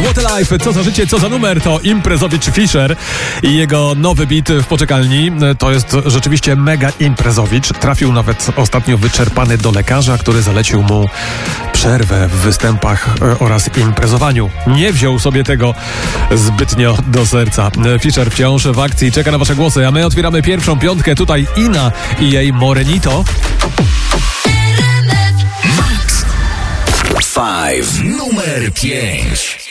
What a Life, co za życie, co za numer, to imprezowicz Fisher i jego nowy beat w poczekalni. To jest rzeczywiście mega imprezowicz. Trafił nawet ostatnio wyczerpany do lekarza, który zalecił mu przerwę w występach oraz imprezowaniu. Nie wziął sobie tego zbytnio do serca. Fisher wciąż w akcji, czeka na wasze głosy, a my otwieramy pierwszą piątkę. Tutaj Ina i jej Morenito. 5. Numer 5.